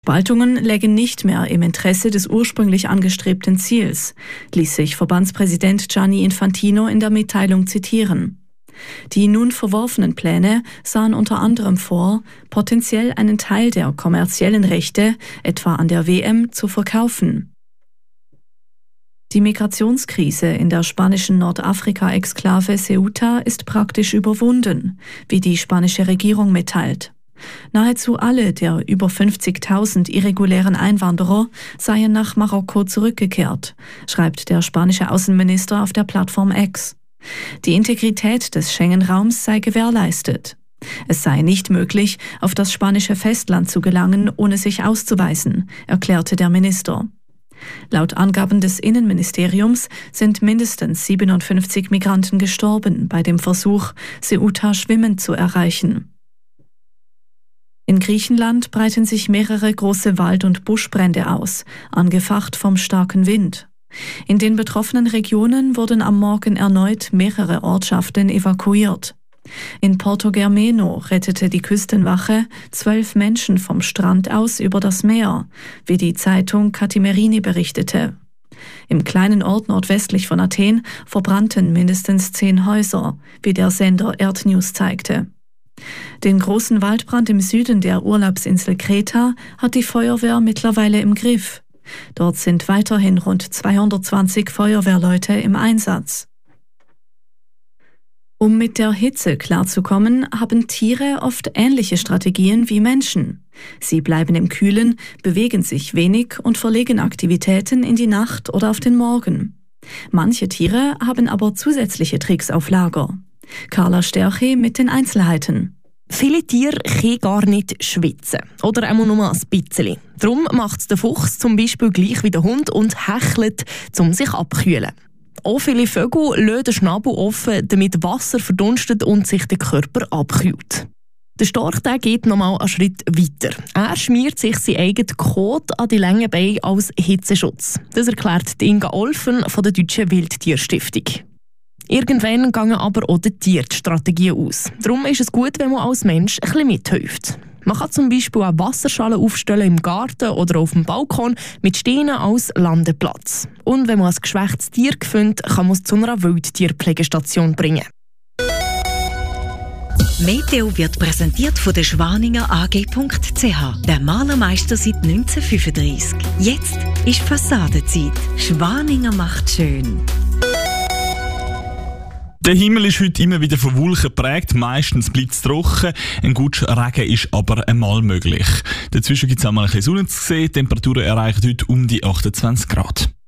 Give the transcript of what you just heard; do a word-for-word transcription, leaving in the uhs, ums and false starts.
Spaltungen lägen nicht mehr im Interesse des ursprünglich angestrebten Ziels, ließ sich Verbandspräsident Gianni Infantino in der Mitteilung zitieren. Die nun verworfenen Pläne sahen unter anderem vor, potenziell einen Teil der kommerziellen Rechte, etwa an der W M, zu verkaufen. Die Migrationskrise in der spanischen Nordafrika-Exklave Ceuta ist praktisch überwunden, wie die spanische Regierung mitteilt. Nahezu alle der über fünfzigtausend irregulären Einwanderer seien nach Marokko zurückgekehrt, schreibt der spanische Außenminister auf der Plattform X. Die Integrität des Schengen-Raums sei gewährleistet. Es sei nicht möglich, auf das spanische Festland zu gelangen, ohne sich auszuweisen, erklärte der Minister. Laut Angaben des Innenministeriums sind mindestens siebenundfünfzig Migranten gestorben bei dem Versuch, Ceuta schwimmend zu erreichen. In Griechenland breiten sich mehrere große Wald- und Buschbrände aus, angefacht vom starken Wind. In den betroffenen Regionen wurden am Morgen erneut mehrere Ortschaften evakuiert. In Porto-Germeno rettete die Küstenwache zwölf Menschen vom Strand aus über das Meer, wie die Zeitung Kathimerini berichtete. Im kleinen Ort nordwestlich von Athen verbrannten mindestens zehn Häuser, wie der Sender Erdnews zeigte. Den großen Waldbrand im Süden der Urlaubsinsel Kreta hat die Feuerwehr mittlerweile im Griff. Dort sind weiterhin rund zweihundertzwanzig Feuerwehrleute im Einsatz. Um mit der Hitze klarzukommen, haben Tiere oft ähnliche Strategien wie Menschen. Sie bleiben im Kühlen, bewegen sich wenig und verlegen Aktivitäten in die Nacht oder auf den Morgen. Manche Tiere haben aber zusätzliche Tricks auf Lager. Carla Sterchi mit den Einzelheiten. Viele Tiere können gar nicht schwitzen. Oder einmal nur ein bisschen. Darum macht es der Fuchs zum Beispiel gleich wie der Hund und hechelt, um sich abzukühlen. Auch viele Vögel lassen den Schnabel offen, damit Wasser verdunstet und sich der Körper abkühlt. Der Storch der geht nochmal einen Schritt weiter. Er schmiert sich seinen eigenen Kot an die langen Beine als Hitzeschutz. Das erklärt Inga Olfen von der Deutschen Wildtierstiftung. Irgendwann gehen aber auch den Tieren die Strategien aus. Darum ist es gut, wenn man als Mensch ein bisschen mithilft. Man kann zum Beispiel eine Wasserschale aufstellen im Garten oder auf dem Balkon mit Steinen als Landeplatz. Und wenn man ein geschwächtes Tier findet, kann man es zu einer Wildtierpflegestation bringen. Meteo wird präsentiert von der Schwaninger A G punkt C H, der Malermeister seit neunzehnhundertfünfunddreissig. Jetzt ist Fassadenzeit. Schwaninger macht schön. Der Himmel ist heute immer wieder von Wolken geprägt, meistens bleibt es trocken, ein guter Regen ist aber einmal möglich. Dazwischen gibt es auch mal ein bisschen Sonne zu sehen, die Temperaturen erreichen heute um die achtundzwanzig Grad.